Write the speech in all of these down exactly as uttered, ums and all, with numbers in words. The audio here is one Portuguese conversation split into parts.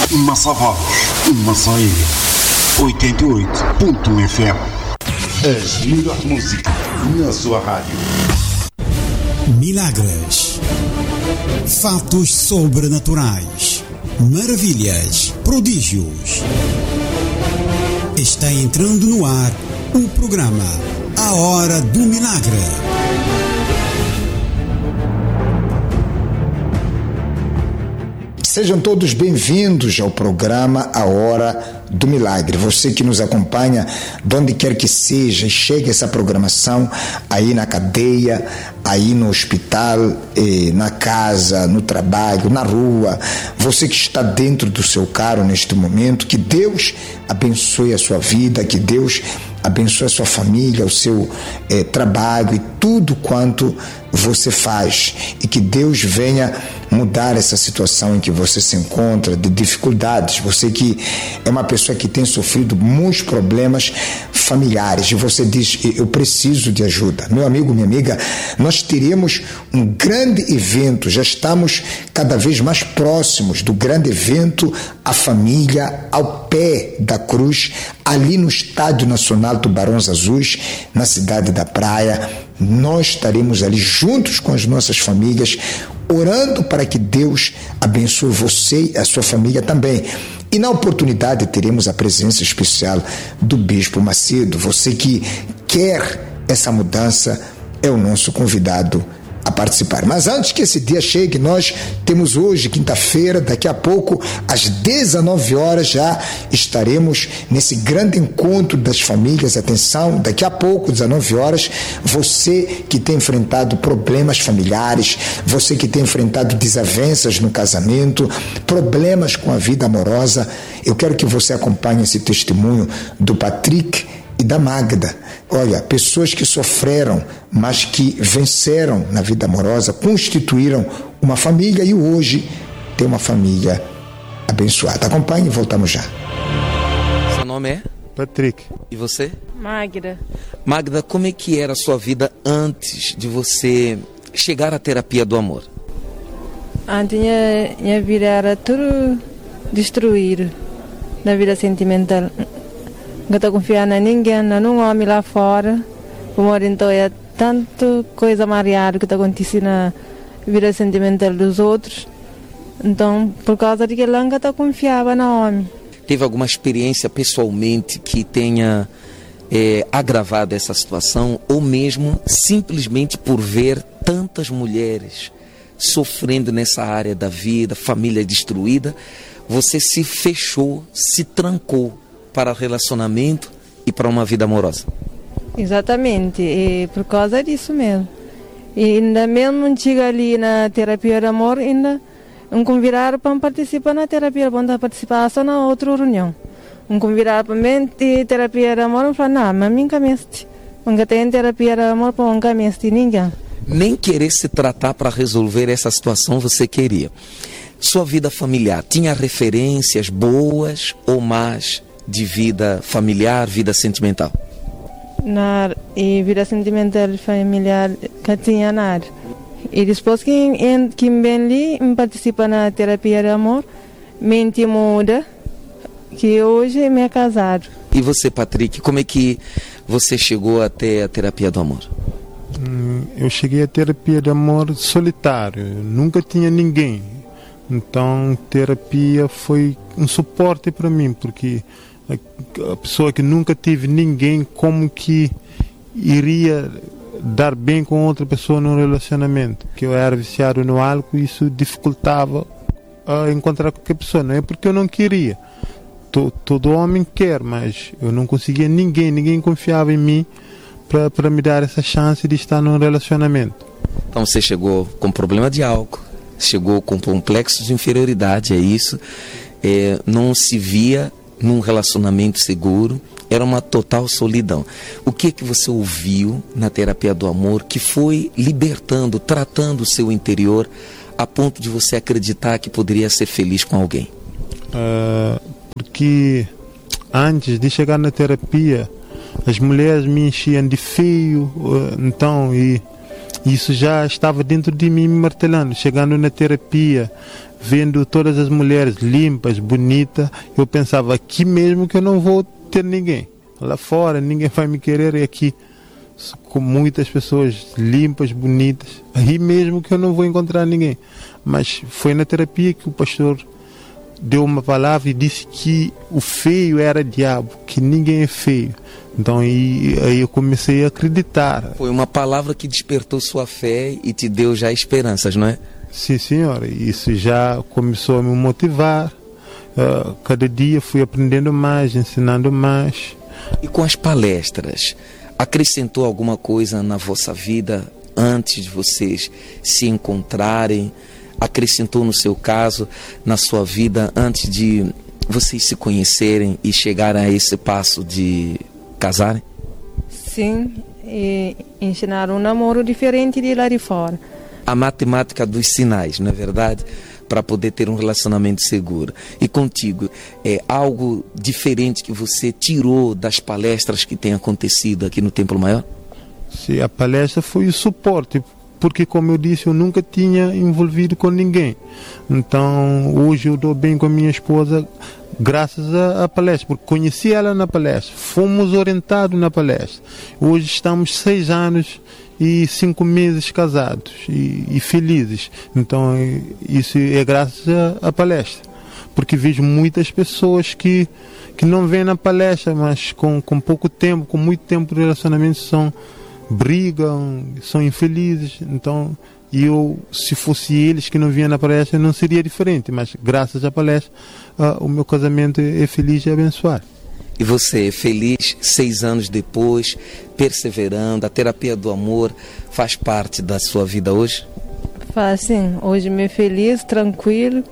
Massavados, Massaia, oitenta e oito ponto um F M. As melhores músicas na sua rádio. Milagres, fatos sobrenaturais, maravilhas, prodígios. Está entrando no ar o programa A Hora do Milagre. Sejam todos bem-vindos ao programa A Hora do Milagre. Você que nos acompanha, de onde quer que seja, chega essa programação aí na cadeia, aí no hospital, eh, na casa, no trabalho, na rua. Você que está dentro do seu carro neste momento, que Deus abençoe a sua vida, que Deus abençoe a sua família, o seu eh, trabalho e tudo quanto você faz, e que Deus venha mudar essa situação em que você se encontra, de dificuldades. Você que é uma pessoa que tem sofrido muitos problemas familiares e você diz, eu preciso de ajuda. Meu amigo, minha amiga, nós teremos um grande evento, já estamos cada vez mais próximos do grande evento, a família ao pé da cruz, ali no Estádio Nacional Tubarões Azuis, na cidade da Praia. Nós estaremos ali juntos com as nossas famílias, orando para que Deus abençoe você e a sua família também. E na oportunidade teremos a presença especial do Bispo Macedo. Você que quer essa mudança é o nosso convidado a participar. Mas antes que esse dia chegue, nós temos hoje, quinta-feira, daqui a pouco, às dezenove horas, já estaremos nesse grande encontro das famílias. Atenção, daqui a pouco, dezenove horas, você que tem enfrentado problemas familiares, você que tem enfrentado desavenças no casamento, problemas com a vida amorosa, eu quero que você acompanhe esse testemunho do Patrick e da Magda. Olha, pessoas que sofreram, mas que venceram na vida amorosa, constituíram uma família e hoje tem uma família abençoada. Acompanhe e voltamos já. Seu nome é? Patrick. E você? Magda. Magda, como é que era a sua vida antes de você chegar à terapia do amor? Antes, minha, minha vida era tudo destruído, na vida sentimental. Não estou confiando em ninguém, nenhum homem lá fora. Como então é tanta coisa mareada que está acontecendo na vida sentimental dos outros. Então, por causa de que eu não estou confiava no homem. Teve alguma experiência pessoalmente que tenha é, agravado essa situação? Ou mesmo simplesmente por ver tantas mulheres sofrendo nessa área da vida, família destruída, você se fechou, se trancou para relacionamento e para uma vida amorosa? Exatamente, e por causa disso mesmo. E ainda mesmo chega ali na terapia de amor, ainda me convidaram para participar na terapia, para participar só na outra reunião. Me convidaram para mim de terapia de amor, eu falei, não, mas nunca me este. Nunca tem terapia de amor, para nunca me este ninguém. Nem querer se tratar para resolver essa situação você queria. Sua vida familiar tinha referências boas ou más de vida familiar, vida sentimental? Na e vida sentimental familiar que tinha nada. E depois que que bem ali participa na terapia de amor, mente muda, que hoje me é casado. E você, Patrick, como é que você chegou até a terapia do amor? Hum, eu cheguei à terapia de amor solitário, nunca tinha ninguém. Então, terapia foi um suporte para mim, porque a pessoa que nunca teve ninguém, como que iria dar bem com outra pessoa num relacionamento? Que eu era viciado no álcool e isso dificultava a encontrar qualquer pessoa. Não é porque eu não queria, todo, todo homem quer, mas eu não conseguia ninguém, ninguém confiava em mim para me dar essa chance de estar num relacionamento. Então você chegou com problema de álcool, chegou com complexo de inferioridade, é isso, é, não se via num relacionamento seguro, era uma total solidão. O que que você ouviu na terapia do amor que foi libertando, tratando o seu interior a ponto de você acreditar que poderia ser feliz com alguém? Uh, porque antes de chegar na terapia, as mulheres me enchiam de feio, uh, então, e Isso já estava dentro de mim me martelando. Chegando na terapia, vendo todas as mulheres limpas, bonitas, eu pensava, aqui mesmo que eu não vou ter ninguém. Lá fora ninguém vai me querer, e aqui com muitas pessoas limpas, bonitas, aí mesmo que eu não vou encontrar ninguém. Mas foi na terapia que o pastor deu uma palavra e disse que o feio era diabo, que ninguém é feio. Então aí, aí eu comecei a acreditar. Foi uma palavra que despertou sua fé e te deu já esperanças, não é? Sim, senhora. Isso já começou a me motivar. Uh, cada dia fui aprendendo mais, ensinando mais. E com as palestras, acrescentou alguma coisa na vossa vida antes de vocês se encontrarem? Acrescentou no seu caso, na sua vida, antes de vocês se conhecerem e chegarem a esse passo de casarem? Sim, e ensinaram um namoro diferente de lá de fora. A matemática dos sinais, não é verdade? Para poder ter um relacionamento seguro. E contigo, é algo diferente que você tirou das palestras que têm acontecido aqui no Templo Maior? Sim, a palestra foi o suporte, porque, como eu disse, eu nunca tinha envolvido com ninguém. Então, hoje eu dou bem com a minha esposa graças à palestra, porque conheci ela na palestra, fomos orientados na palestra. Hoje estamos seis anos e cinco meses casados e, e felizes. Então, isso é graças à, à palestra, porque vejo muitas pessoas que, que não vêm na palestra, mas com, com pouco tempo, com muito tempo de relacionamento, são brigam, são infelizes. Então, eu, se fosse eles que não vinham na palestra, não seria diferente, mas graças à palestra, uh, o meu casamento é feliz e abençoado. E você é feliz seis anos depois, perseverando, a terapia do amor faz parte da sua vida hoje? Faz sim, hoje me feliz, tranquilo,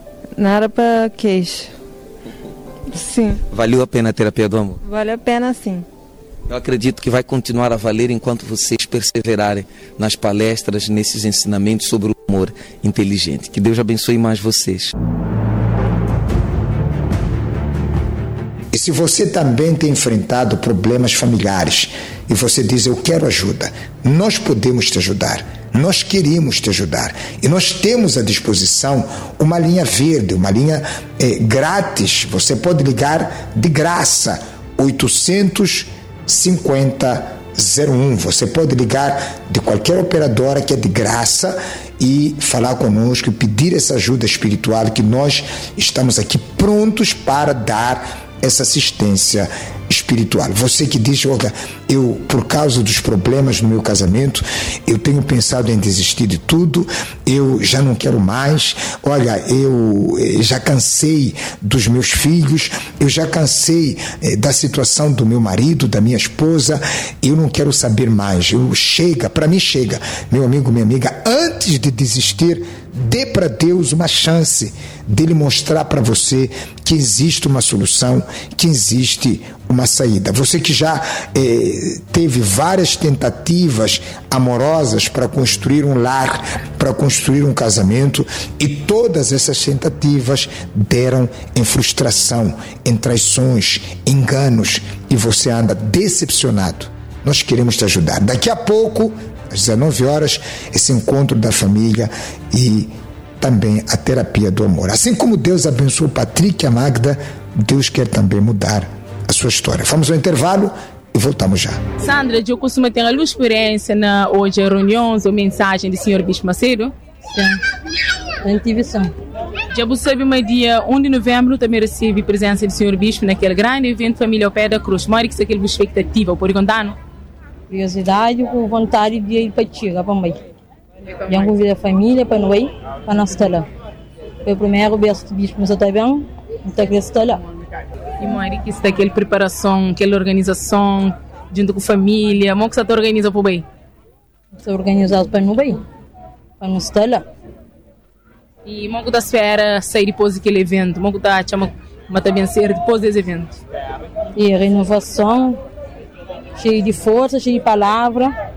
nada para queixa. Sim. Valeu a pena a terapia do amor? Vale a pena sim. Eu acredito que vai continuar a valer enquanto vocês perseverarem nas palestras, nesses ensinamentos sobre o amor inteligente. Que Deus abençoe mais vocês. E se você também tem enfrentado problemas familiares e você diz, eu quero ajuda, nós podemos te ajudar, nós queremos te ajudar. E nós temos à disposição uma linha verde, uma linha eh, grátis. Você pode ligar de graça, oitocentos cinquenta zero um. Você pode ligar de qualquer operadora que é de graça e falar conosco e pedir essa ajuda espiritual, que nós estamos aqui prontos para dar essa assistência espiritual. Você que diz, olha, eu, por causa dos problemas no meu casamento, eu tenho pensado em desistir de tudo, eu já não quero mais, olha, eu já cansei dos meus filhos, eu já cansei eh, da situação do meu marido, da minha esposa, eu não quero saber mais, eu, chega, para mim chega. Meu amigo, minha amiga, antes de desistir, dê para Deus uma chance dele mostrar para você que existe uma solução, que existe uma saída. Você que já eh, teve várias tentativas amorosas para construir um lar, para construir um casamento, e todas essas tentativas deram em frustração, em traições, enganos, e você anda decepcionado. Nós queremos te ajudar. Daqui a pouco, às dezenove horas, esse encontro da família e também a terapia do amor. Assim como Deus abençoou o Patrick e a Magda, Deus quer também mudar a sua história. Vamos ao intervalo e voltamos já. Sandra, eu costumo ter alguma experiência na hoje reuniões ou mensagem do senhor Bispo Macedo? Sim, eu tive sim. Já você sabe, no dia um de novembro também recebe a presença do senhor Bispo naquele grande evento Família ao Pé da Cruz. Mora que isso é aquela expectativa, pode contar? Curiosidade, com vontade de ir para Tiga, para mim. Já convido a família para nós, para nós estar lá. Foi o primeiro beijo do Bispo, mas está bem, está aqui estar lá. E Mari, que está aquela preparação, aquela organização, junto com a família, como que você está organizando para o bem? Está organizado para nós bem, para nós estar lá. E como que está espera sair depois daquele evento? Como que está chamando para vencer depois desse evento? E renovação, cheio de força, cheio de palavra,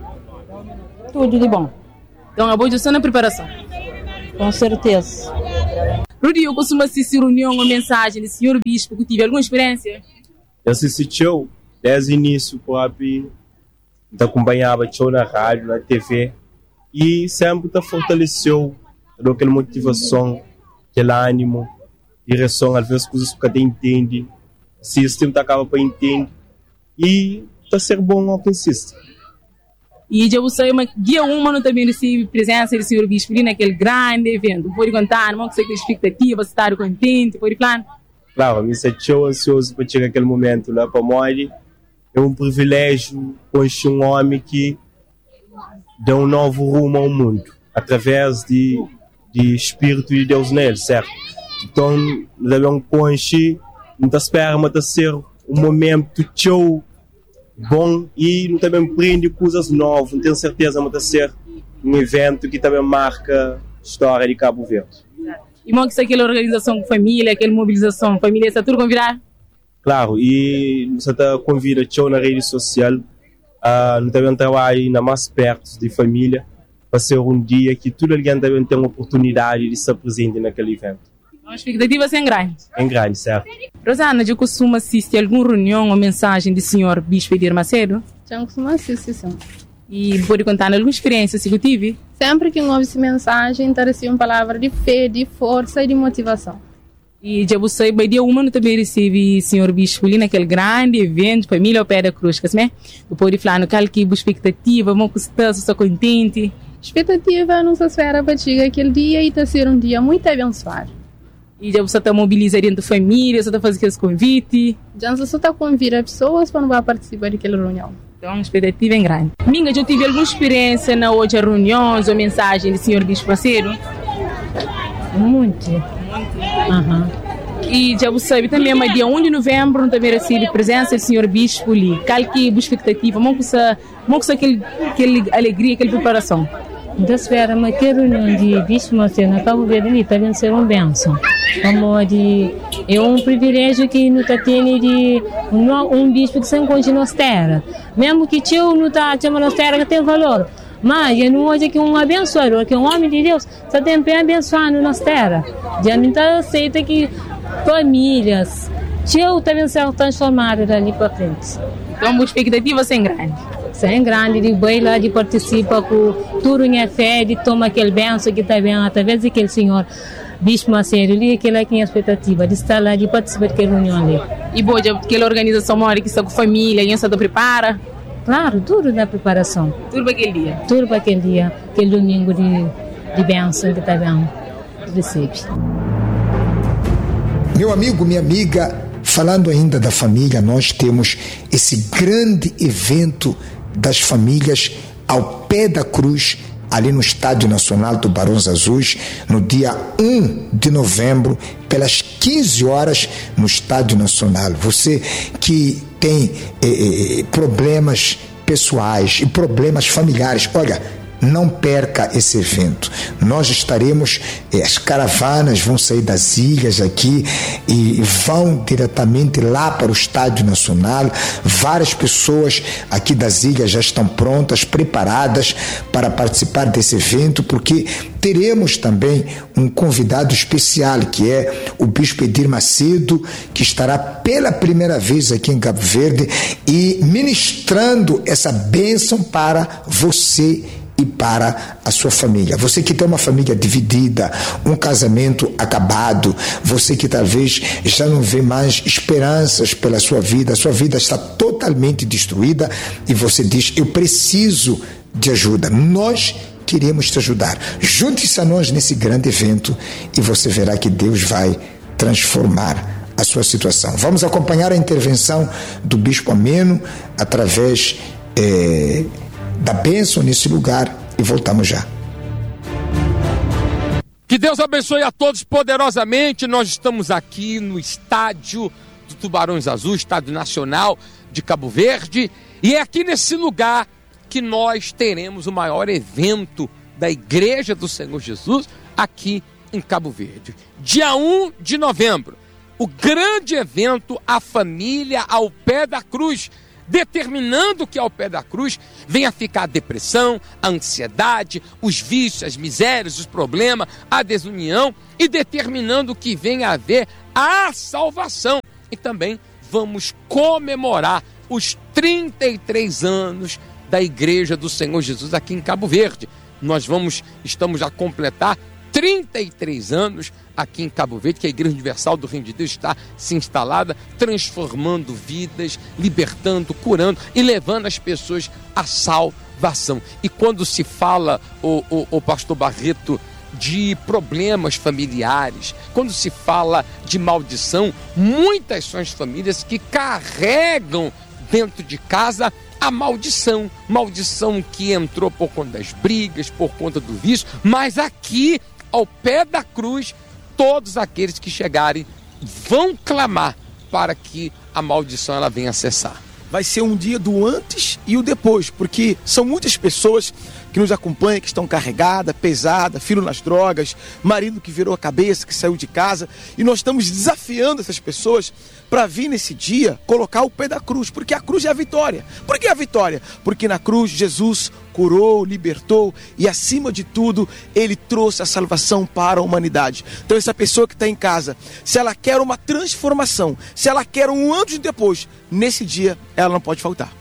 tudo de bom. Então, a boa gestão na preparação? Com certeza. Rudy, eu costumo assistir reunião ou mensagem do senhor Bispo, que tive alguma experiência? Eu assisti desde o início, Coab, te acompanhava tchau na rádio, na T V, e sempre te fortaleceu, te deu aquela motivação, aquele ânimo, direção, às vezes coisas que você entende, se esse tempo acaba para entender, e está ser bom ao que insiste. E já você uma dia uma não também recebe presença do senhor Bispo ali naquele grande evento. Pode contar, não sei que expectativa, se está contente, pode falar? Claro, me sentiu ansioso para chegar aquele momento lá para morrer. É um privilégio conhecer um homem que dá um novo rumo ao mundo através de de Espírito de Deus nele, certo? Então, devemos conhecer, não espera, mas ser um momento tão bom e não também aprende coisas novas, não tenho certeza, mas ser um evento que também marca a história de Cabo Verde. E como que aquela organização com família, aquela mobilização, família, está tudo convidar? Claro, e você está convida tchau na rede social, uh, não também trabalho na mais perto de família, para ser um dia que todo alguém também tem uma oportunidade de estar presente naquele evento. A expectativa é grande. É grande, certo. Rosana, já costuma assistir a alguma reunião ou mensagem do senhor Bispo Edir Macedo? Já costumo assistir, sim. E pode contar alguma experiência que eu tive? Sempre que eu ouço essa mensagem, interessa uma palavra de fé, de força e de motivação. E já você, vai dia uma, também recebe o senhor Bispo ali naquele grande evento, família ao pé da cruz, que é? Eu pode falar no que a expectativa, vamos custar, estou contente. Expectativa não se espera para chegar aquele dia e está ser um dia muito abençoado. E já você está mobilizando dentro da família, você está fazendo aqueles convites? Já você está convidando pessoas para não participar daquela reunião. Então, a expectativa é grande. Minga, já tive alguma experiência na outra reuniões ou mensagem do senhor Bispo Macedo? Muito. Muito. Uhum. E já você sabe também, mas dia um de novembro também recebe presença do senhor Bispo ali. Qual que é a expectativa? Como que é aquele, aquele alegria, aquela preparação? Então, espera, mas que reunião de Bispo Macedo na Cabo Verde ali também ser uma bênção. Como de, é um privilégio que não está tendo de um, um bispo que se encontra na terra. Mesmo que tio não está chamando na terra que tem valor. Mas eu não hoje que um abençoador, que um homem de Deus, está sempre abençoando na terra. Já não está aceita que famílias, tio também são transformados dali para frente. Então, uma expectativa sem grande. Sem grande, de bem lá, de participar com tudo em fé, de tomar aquele benção que está bem através daquele senhor Bispo Macedo ali, aquela que é a expectativa de estar lá, de participar daquela reunião ali. E boa, aquela organização mora que está com família, e você prepara? Claro, tudo na preparação. Tudo para aquele dia? Tudo para aquele dia, aquele domingo de, de benção que está bem, recebe. Meu amigo, minha amiga, falando ainda da família, nós temos esse grande evento das famílias ao pé da cruz, ali no Estádio Nacional do Barões Azuis, no dia um de novembro, pelas quinze horas, no Estádio Nacional. Você que tem eh, problemas pessoais e problemas familiares, olha, não perca esse evento. Nós estaremos, as caravanas vão sair das ilhas aqui e vão diretamente lá para o Estádio Nacional. Várias pessoas aqui das ilhas já estão prontas, preparadas para participar desse evento, porque teremos também um convidado especial, que é o Bispo Edir Macedo, que estará pela primeira vez aqui em Cabo Verde e ministrando essa bênção para você e para a sua família. Você que tem uma família dividida, um casamento acabado, você que talvez já não vê mais esperanças pela sua vida, a sua vida está totalmente destruída e você diz, eu preciso de ajuda. Nós queremos te ajudar. Junte-se a nós nesse grande evento e você verá que Deus vai transformar a sua situação. Vamos acompanhar a intervenção do Bispo Ameno através eh, da bênção nesse lugar e voltamos já. Que Deus abençoe a todos poderosamente. Nós estamos aqui no estádio do Tubarões Azuis, Estádio Nacional de Cabo Verde, e é aqui nesse lugar que nós teremos o maior evento da Igreja do Senhor Jesus aqui em Cabo Verde. Dia um de novembro, o grande evento A Família ao Pé da Cruz, determinando que ao pé da cruz venha ficar a depressão, a ansiedade, os vícios, as misérias, os problemas, a desunião, e determinando que venha a haver a salvação. E também vamos comemorar os trinta e três anos da Igreja do Senhor Jesus aqui em Cabo Verde. Nós vamos, estamos a completar trinta e três anos aqui em Cabo Verde, que a Igreja Universal do Reino de Deus está se instalada, transformando vidas, libertando, curando e levando as pessoas à salvação. E quando se fala, o, o, o pastor Barreto, de problemas familiares, quando se fala de maldição, muitas são as famílias que carregam dentro de casa a maldição, maldição que entrou por conta das brigas, por conta do vício, mas aqui, ao pé da cruz, todos aqueles que chegarem vão clamar para que a maldição ela venha cessar. Vai ser um dia do antes e o depois, porque são muitas pessoas que nos acompanham, que estão carregadas, pesadas, filho nas drogas, marido que virou a cabeça, que saiu de casa, e nós estamos desafiando essas pessoas para vir nesse dia colocar o pé da cruz, porque a cruz é a vitória. Por que a vitória? Porque na cruz Jesus curou, libertou e, acima de tudo, Ele trouxe a salvação para a humanidade. Então essa pessoa que está em casa, se ela quer uma transformação, se ela quer um antes e depois, nesse dia ela não pode faltar.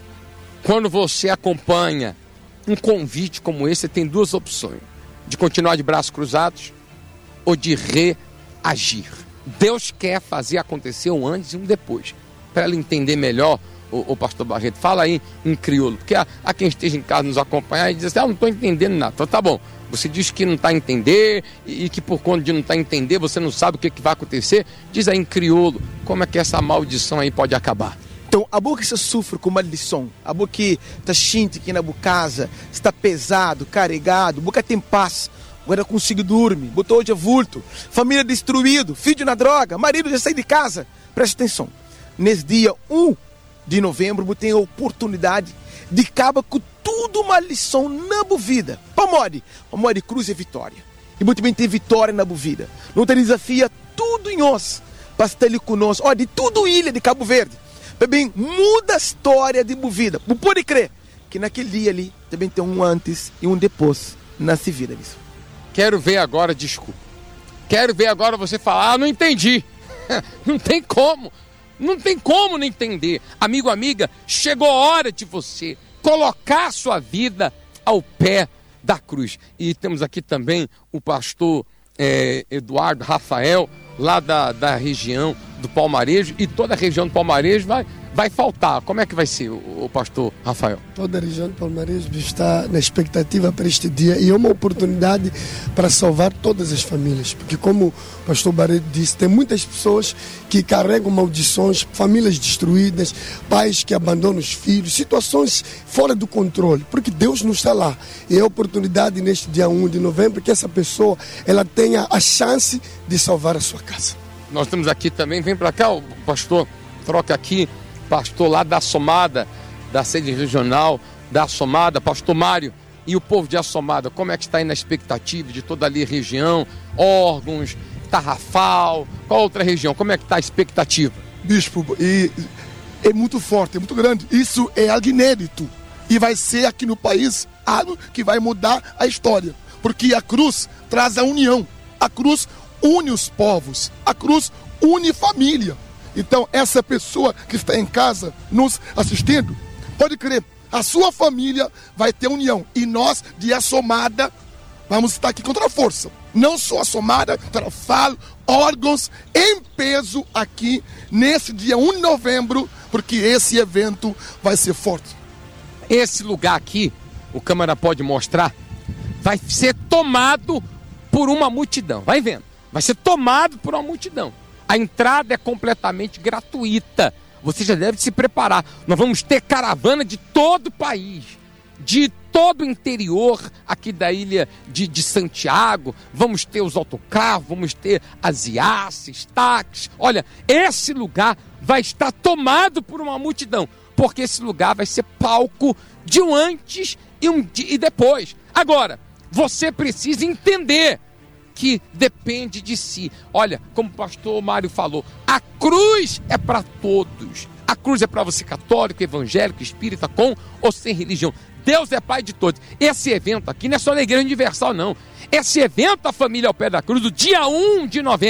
Quando você acompanha um convite como esse, você tem duas opções: de continuar de braços cruzados ou de reagir. Deus quer fazer acontecer um antes e um depois. Para ela entender melhor, o, o pastor Barreto, fala aí em crioulo, porque há, há quem esteja em casa nos acompanhar e diz assim: ah, não estou entendendo nada. Então tá bom, você diz que não está a entender e, e que por conta de não estar tá a entender você não sabe o que, que vai acontecer. Diz aí em crioulo, como é que essa maldição aí pode acabar? Então, a boca que você sofre com maldição, a boca que está xinte aqui na casa, está pesado, carregado, a boca tem paz, agora consigo dormir, botou de vulto, família destruído, filho na droga, marido já saiu de casa. Preste atenção, nesse dia um de novembro, você tem a oportunidade de acabar com tudo maldição na sua vida. Pamode, pamode, cruz é vitória. E você também tem vitória na sua vida. Não te desafia tudo em nós, para estar ali conosco, ó, de tudo ilha de Cabo Verde. Também muda a história de sua vida. Você pode crer que naquele dia ali também tem um antes e um depois na sua vida. Quero ver agora, desculpa. Quero ver agora você falar: ah, não entendi. Não tem como. Não tem como não entender. Amigo, amiga, chegou a hora de você colocar a sua vida ao pé da cruz. E temos aqui também o pastor é, Eduardo Rafael, lá da, da região do Palmarejo, e toda a região do Palmarejo vai, vai faltar. Como é que vai ser, o, o pastor Rafael? Toda a região do Palmarejo está na expectativa para este dia, e é uma oportunidade para salvar todas as famílias, porque como o pastor Barreto disse, tem muitas pessoas que carregam maldições, famílias destruídas, pais que abandonam os filhos, situações fora do controle, porque Deus não está lá. E é a oportunidade neste dia um de novembro que essa pessoa ela tenha a chance de salvar a sua casa. Nós temos aqui também, vem para cá o pastor, troca aqui, pastor lá da Assomada, da sede regional da Assomada, pastor Mário, e o povo de Assomada, como é que está aí na expectativa de toda ali a região, órgãos, Tarrafal, qual outra região, como é que está a expectativa? Bispo, e é muito forte, é muito grande, isso é algo inédito, e vai ser aqui no país algo que vai mudar a história, porque a cruz traz a união, a cruz une os povos, a cruz une família. Então essa pessoa que está em casa nos assistindo, pode crer, a sua família vai ter união, e nós de Assomada vamos estar aqui contra a força, não só Assomada, Tarrafal, órgãos em peso aqui nesse dia um de novembro, porque esse evento vai ser forte. Esse lugar aqui, o câmera pode mostrar, vai ser tomado por uma multidão, vai vendo, vai ser tomado por uma multidão. A entrada é completamente gratuita, você já deve se preparar. Nós vamos ter caravana de todo o país, de todo o interior aqui da ilha de, de Santiago, vamos ter os autocarros, vamos ter as iaces, táxis. Olha, esse lugar vai estar tomado por uma multidão, porque esse lugar vai ser palco de um antes e um e depois. Agora, você precisa entender que depende de si. Olha, como o pastor Mário falou, a cruz é para todos. A cruz é para você católico, evangélico, espírita, com ou sem religião. Deus é pai de todos. Esse evento aqui não é só na Igreja Universal, não. Esse evento, a família ao pé da cruz, do dia um de novembro,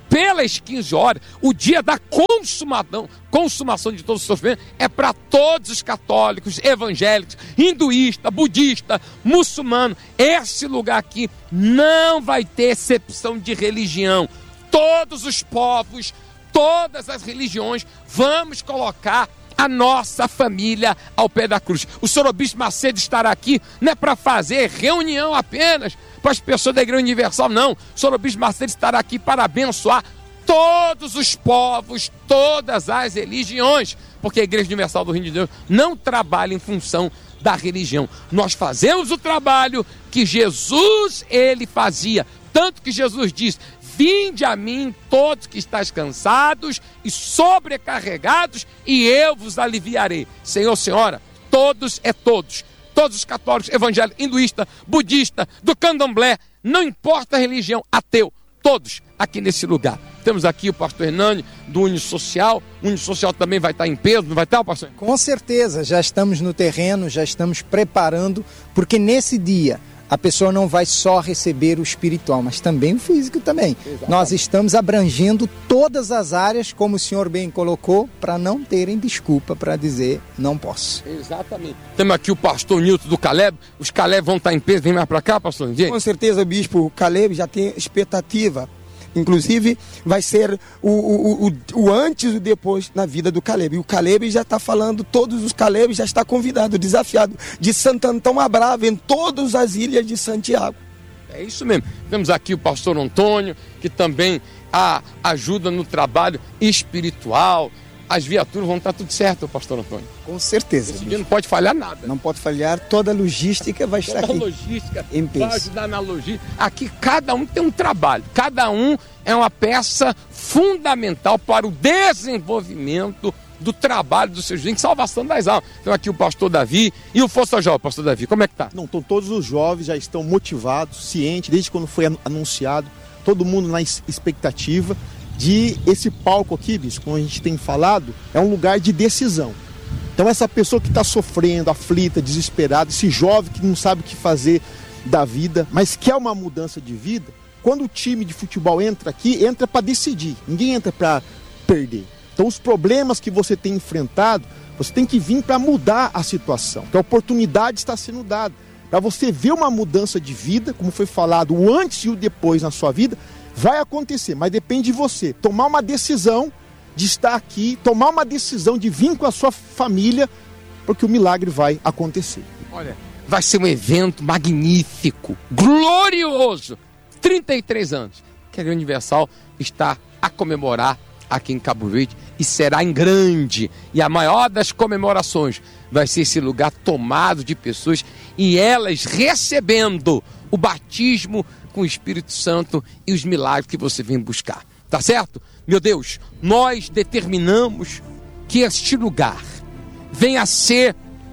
pelas quinze horas, o dia da consumação, consumação de todo o sofrimento, é para todos os católicos, evangélicos, hinduísta, budista, muçulmano. Esse lugar aqui não vai ter exceção de religião. Todos os povos, todas as religiões, vamos colocar a nossa família ao pé da cruz. O senhor Obispo Macedo estará aqui, não é para fazer reunião apenas para as pessoas da Igreja Universal, não. O senhor Obispo Macedo estará aqui para abençoar todos os povos, todas as religiões, porque a Igreja Universal do Reino de Deus não trabalha em função da religião. Nós fazemos o trabalho que Jesus, ele fazia, tanto que Jesus disse: vinde a mim todos que estáis cansados e sobrecarregados, e eu vos aliviarei. Senhor, senhora, todos é todos. Todos os católicos, evangélicos, hinduísta, budista, do candomblé, não importa a religião, ateu, todos aqui nesse lugar. Temos aqui o pastor Hernani, do Unisocial. O Unisocial também vai estar em peso, não vai estar, pastor? Com certeza, já estamos no terreno, já estamos preparando, porque nesse dia a pessoa não vai só receber o espiritual, mas também o físico também. Exatamente. Nós estamos abrangendo todas as áreas, como o senhor bem colocou, para não terem desculpa para dizer não posso. Exatamente. Temos aqui o pastor Nilton do Caleb. Os Caleb vão estar em peso. Vem mais para cá, pastor? Vem. Com certeza, bispo. O Caleb já tem expectativa. Inclusive, vai ser o, o, o, o antes e o depois na vida do Caleb. E o Caleb já está falando, todos os Caleb já está convidado, desafiado, de Santo Antão a Brava, em todas as ilhas de Santiago. É isso mesmo. Temos aqui o pastor Antônio, que também a, ajuda no trabalho espiritual. As viaturas vão estar tudo certo, pastor Antônio? Com certeza. Esse dia não pode falhar nada. Não pode falhar, toda a logística vai estar toda aqui. Toda a logística em peso. Vai ajudar na logística. Aqui cada um tem um trabalho, cada um é uma peça fundamental para o desenvolvimento do trabalho dos seus jovens, salvação das almas. Então aqui o pastor Davi e o Força Jovem. Pastor Davi, como é que tá? Não, então, todos os jovens já estão motivados, cientes, desde quando foi anunciado, todo mundo na expectativa de esse palco aqui, bicho, como a gente tem falado, é um lugar de decisão. Então essa pessoa que está sofrendo, aflita, desesperada, esse jovem que não sabe o que fazer da vida, mas quer uma mudança de vida, quando o time de futebol entra aqui, entra para decidir, ninguém entra para perder. Então os problemas que você tem enfrentado, você tem que vir para mudar a situação, que a oportunidade está sendo dada, para você ver uma mudança de vida, como foi falado, o antes e o depois na sua vida. Vai acontecer, mas depende de você tomar uma decisão de estar aqui, tomar uma decisão de vir com a sua família, porque o milagre vai acontecer. Olha, vai ser um evento magnífico, glorioso, trinta e três anos, que a Igreja Universal está a comemorar aqui em Cabo Verde, e será em grande, e a maior das comemorações vai ser esse lugar tomado de pessoas, e elas recebendo o batismo com o Espírito Santo e os milagres que você vem buscar, tá certo? Meu Deus, nós determinamos que este lugar venha a ser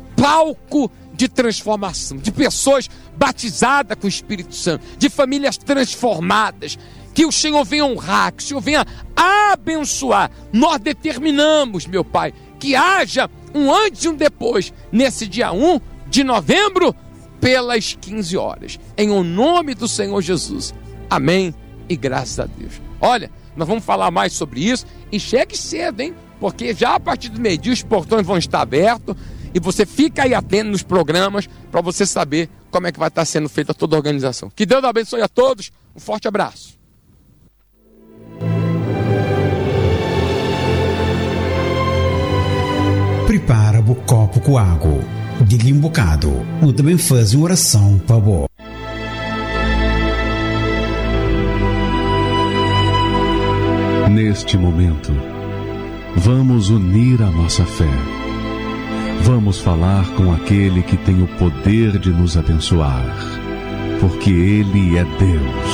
palco de transformação, de pessoas batizadas com o Espírito Santo, de famílias transformadas, que o Senhor venha honrar, que o Senhor venha abençoar. Nós determinamos, meu Pai, que haja um antes e um depois, nesse dia um de novembro, pelas quinze horas, em o nome do Senhor Jesus. Amém e graças a Deus. Olha, nós vamos falar mais sobre isso, e chegue cedo, hein? Porque já a partir do meio-dia os portões vão estar abertos, e você fica aí atento nos programas para você saber como é que vai estar sendo feita toda a organização. Que Deus abençoe a todos, um forte abraço. Prepara o copo com água. Diga um bocado, ou também faz uma oração para boa. Neste momento, vamos unir a nossa fé. Vamos falar com aquele que tem o poder de nos abençoar, porque Ele é Deus.